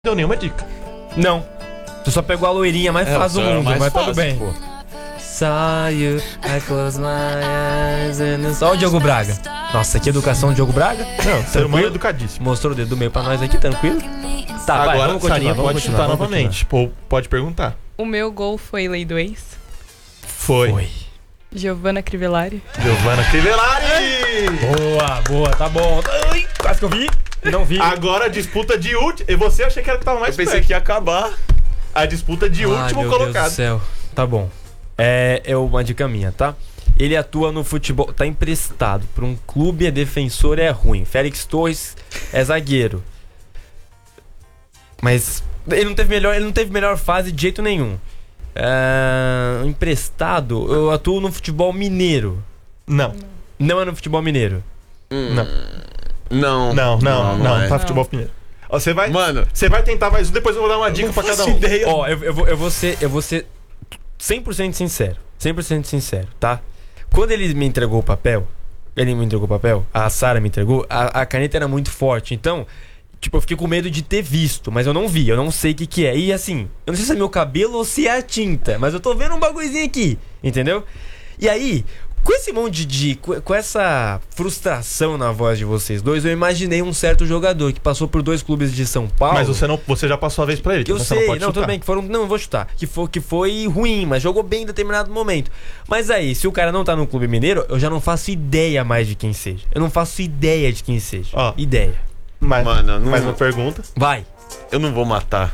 Deu nenhuma dica. Não. Tu só pegou a loirinha mais fácil do mundo, mais mas fácil, tudo bem. pô. Saw you, I close my eyes and... Ó o Diogo Braga. Nossa, que educação, Diogo Braga. Não, ser humano educadíssimo. Mostrou o dedo do meio pra nós aqui, tranquilo. Tá, vai, Agora, vamos continuar, Sarinha vamos pode continuar, chutar vamos novamente. Pô, pode perguntar. O meu gol foi Lei do Ex. Foi. Giovanna Crivellari. Giovanna Crivellari! Boa, tá bom. Ai, quase que eu vi. Não vi. Agora a disputa de último. E você achei que era que tava mais Eu pensei perto. que ia acabar. A disputa de último meu colocado. Deus do céu. Tá bom. É uma dica minha, tá? Ele atua no futebol, tá emprestado pra um clube, é defensor, é ruim. Félix Torres é zagueiro. Mas ele não teve melhor fase de jeito nenhum. Emprestado, eu atuo no futebol mineiro. Não. Não é no futebol mineiro. Não, é. tá futebol mineiro. Ó, Você vai, Mano, você vai tentar mais um, depois eu vou dar uma dica pra cada um. Ó, eu vou ser 100% sincero. 100% sincero, tá? Quando ele me entregou o papel, a Sara me entregou, a caneta era muito forte. Então, tipo, eu fiquei com medo de ter visto, mas eu não vi, eu não sei o que é. E assim, eu não sei se é meu cabelo ou se é a tinta, mas eu tô vendo um bagulhozinho aqui, entendeu? E aí, com esse monte com essa frustração na voz de vocês dois, eu imaginei um certo jogador que passou por 2 clubes de São Paulo. Mas você já passou a vez pra ele. Que eu então sei, você não pode não, chutar. tudo bem, não, eu vou chutar. Que foi ruim, mas jogou bem em determinado momento. Mas aí, se o cara não tá no clube mineiro, eu já não faço ideia mais de quem seja. Eu não faço ideia de quem seja. Ó. Ideia. Mano, não- mais uma pergunta. Vai. eu não vou matar.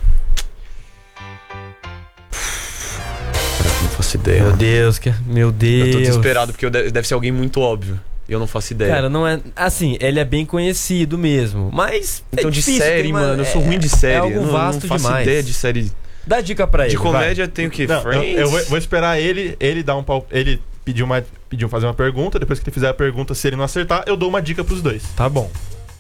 Não faço ideia. Meu mano. Deus, meu Deus. Eu tô desesperado porque deve ser alguém muito óbvio. E eu não faço ideia. Cara, não é. Assim, ele é bem conhecido mesmo. Mas. Então, é de difícil, série, tem uma- mano, eu sou ruim de série. É algo eu não vasto faço demais. ideia de série. Dá dica pra ele. De vai. comédia tem o quê? Não, Friends? eu vou esperar ele dar um pau. Ele pediu fazer uma pergunta. Depois que ele fizer a pergunta, se ele não acertar, eu dou uma dica pros dois. Tá bom.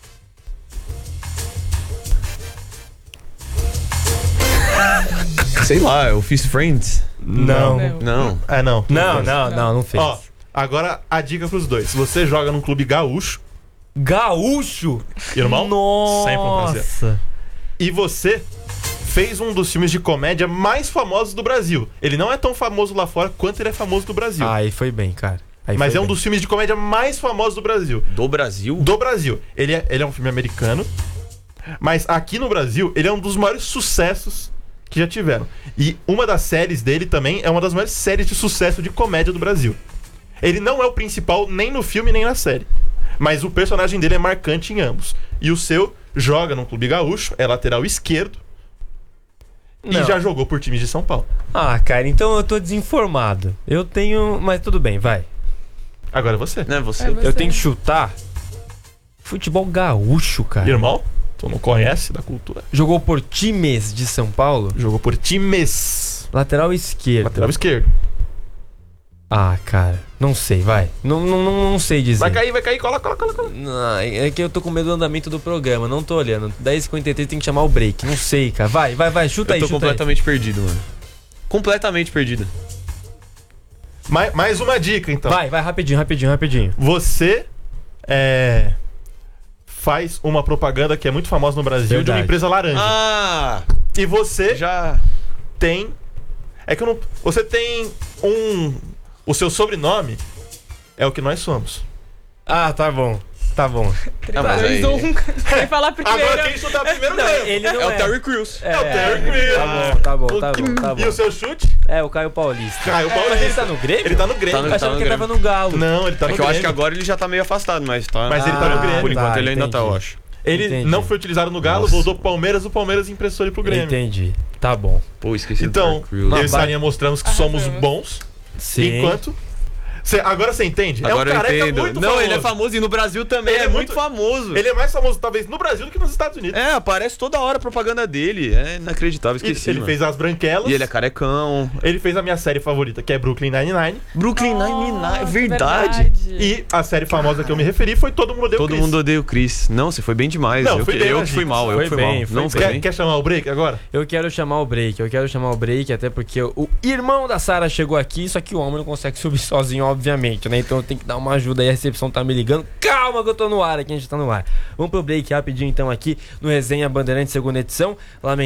Sei lá, eu fiz Friends? Não. Não. Não fez. Ó, agora a dica pros dois. Se você joga num clube gaúcho, Gaúcho? irmão, sempre um prazer. Nossa. E você fez um dos filmes de comédia mais famosos do Brasil. Ele não é tão famoso lá fora quanto ele é famoso no Brasil. Aí foi bem, cara. Aí mas foi é um bem. dos filmes de comédia mais famosos do Brasil. Do Brasil? Do Brasil. Ele é um filme americano. Mas aqui no Brasil, ele é um dos maiores sucessos que já tiveram. E uma das séries dele também é uma das maiores séries de sucesso de comédia do Brasil. Ele não é o principal nem no filme nem na série. Mas o personagem dele é marcante em ambos. E o seu joga num clube gaúcho, é lateral esquerdo. Não. E já jogou por times de São Paulo. Ah, cara, então eu tô desinformado. Eu tenho. Mas tudo bem, vai. Agora é você. Não é você? É você. Eu tenho que chutar. Futebol gaúcho, cara. Irmão, tu não conhece da cultura. Jogou por times de São Paulo. Jogou por times. Lateral esquerdo. Lateral esquerdo. Ah, cara. Não sei, vai. Não sei dizer. Vai cair, cola. Não, é que eu tô com medo do andamento do programa. Não tô olhando. 10h53 tem que chamar o break. Não sei, cara. Vai. Chuta Eu aí, tô chuta completamente perdido, mano. Completamente perdido. Mais uma dica, então. aí. Vai, rapidinho. Você faz uma propaganda que é muito famosa no Brasil de uma Verdade. empresa laranja. Ah! E você Já. tem... É que eu não... Você tem o seu sobrenome é o que nós somos. Ah, tá bom. 3, mas 2, aí- 1. Vai falar primeiro. Agora quem chutar primeiro Não, ganha. ele não É é. o Terry Crews. É o Terry Crews. Tá bom. E o seu chute? É, o Caio Paulista. Caio Mas ele Paulista. tá no Grêmio? Ele tá no Grêmio. Tá Eu achava no que ele Grêmio. tava no Galo. Não, ele tá É no que eu acho Grêmio. que agora ele já tá meio afastado, mas tá. Mas ele tá no Grêmio. Por enquanto Tá, ele ainda tá, eu entendi. acho. Ele Entendi. não foi utilizado no Galo, Nossa. voltou pro Palmeiras, o Palmeiras emprestou ele pro Grêmio. Entendi. Tá bom. Pô, esqueci Então, do Terry Crews. eu e Sarinha mostramos que somos Arrasamos. bons. Sim. Enquanto... Agora você entende? Agora é um eu careca entendo. muito Não, famoso. ele é famoso e no Brasil também Ele é é muito muito- famoso. Ele é mais famoso, talvez, no Brasil do que nos Estados Unidos. É, aparece toda hora a propaganda dele. É inacreditável, esqueci. Ele mano. fez As Branquelas. E ele é carecão. Ele fez a minha série favorita, que é Brooklyn Nine-Nine. Brooklyn Nine-Nine, Nossa, verdade. E a série famosa que eu me referi foi Todo Mundo Odeia o Todo Chris. mundo odeia o Chris. Não, você foi bem demais. Não, eu fui que, bem, eu né, que fui gente? mal, eu Foi que fui bem, mal. foi Não, foi Quer, bem. quer chamar o break agora? Eu quero chamar o break, até porque o irmão da Sara chegou aqui, só que o homem não consegue subir sozinho, obviamente, né? Então eu tenho que dar uma ajuda aí, a recepção tá me ligando. Calma que eu tô no ar aqui, a gente tá no ar. Vamos pro break rapidinho então aqui no Resenha Bandeirantes, segunda edição.